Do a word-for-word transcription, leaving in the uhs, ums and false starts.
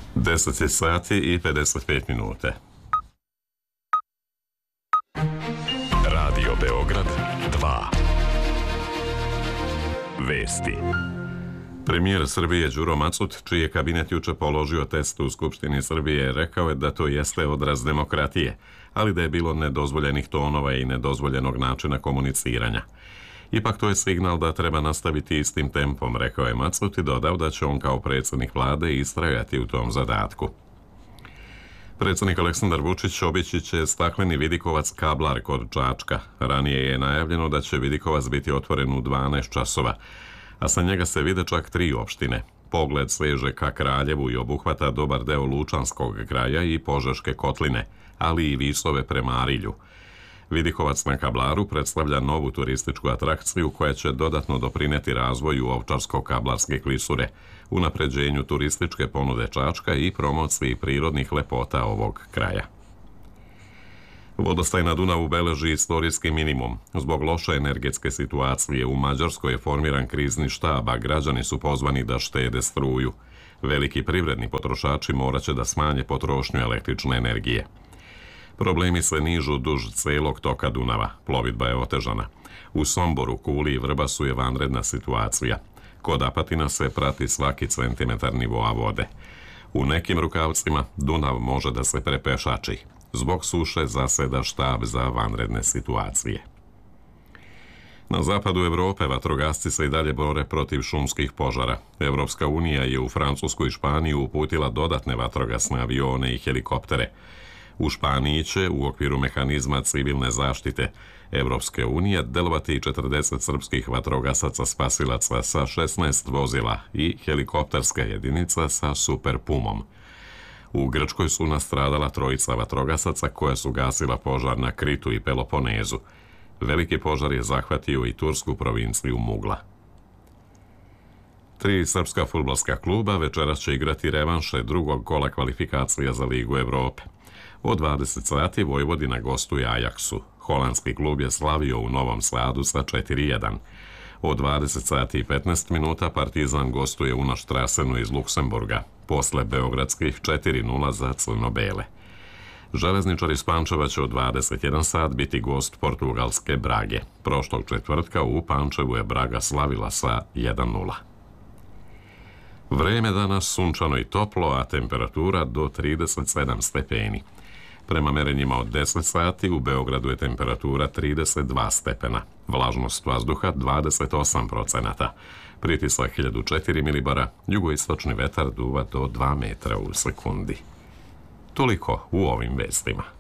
deset je sati i pedeset pet minute. Radio Beograd dva. Vesti. Premijer Srbije Đuro Macut, čiji je kabinet juče položio test u Skupštini Srbije, rekao je da to jeste odraz demokratije, ali da je bilo nedozvoljenih tonova i nedozvoljenog načina komuniciranja. Ipak to je signal da treba nastaviti istim tempom, rekao je Macut i dodao da će on kao predsjednik vlade istrajati u tom zadatku. Predsjednik Aleksandar Vučić obići će stakleni vidikovac Kablar kod Čačka. Ranije je najavljeno da će vidikovac biti otvoren u dvanaest časova, a sa njega se vide čak tri opštine. Pogled seže ka Kraljevu i obuhvata dobar deo Lučanskog kraja i Požeške kotline, ali i Visove prema Arilju. Vidikovac na Kablaru predstavlja novu turističku atrakciju koja će dodatno doprineti razvoju Ovčarsko-Kablarske klisure, unapređenju turističke ponude Čačka i promociji prirodnih lepota ovog kraja. Vodostaj na Dunavu beleži istorijski minimum. Zbog loše energetske situacije u Mađarskoj je formiran krizni štab, a građani su pozvani da štede struju. Veliki privredni potrošači morat će da smanje potrošnju električne energije. Problemi se nižu duž celog toka Dunava. Plovidba je otežana. U Somboru, Kuli i Vrbasu je vanredna situacija. Kod Apatina se prati svaki centimetar nivoa vode. U nekim rukavcima Dunav može da se prepešači. Zbog suše zaseda štab za vanredne situacije. Na zapadu Evrope vatrogasci se i dalje bore protiv šumskih požara. Evropska unija je u Francusku i Španiju uputila dodatne vatrogasne avione i helikoptere. U Španiji će, u okviru mehanizma civilne zaštite Evropske unije, delovati četrdeset srpskih vatrogasaca spasilaca sa šesnaest vozila i helikopterska jedinica sa Super Pumom. U Grčkoj su nastradala trojica vatrogasaca koja su gasila požar na Kritu i Peloponezu. Veliki požar je zahvatio i tursku provinciju Mugla. Tri srpska fudbalska kluba večeras će igrati revanše drugog kola kvalifikacija za Ligu Evrope. Od dvadeset sati Vojvodina gostuje Ajaksu. Holandski klub je slavio u Novom Sadu sa četiri jedan. Od dvadeset sati i petnaest minuta Partizan gostuje u Naštrasenu iz Luksemburga, posle beogradskih četiri nula za crno-bele. Železničar iz Pančeva će od dvadeset jedan sat biti gost portugalske Brage. Prošlog četvrtka u Pančevu je Braga slavila sa jedan nula. Vreme danas sunčano i toplo, a temperatura do trideset sedam stepeni. Prema merenjima od deset sati u Beogradu je temperatura trideset dva stepena, vlažnost vazduha dvadeset osam procenata, pritisak hiljadu četiri milibara, jugoistočni vetar duva do dva metra u sekundi. Toliko u ovim vestima.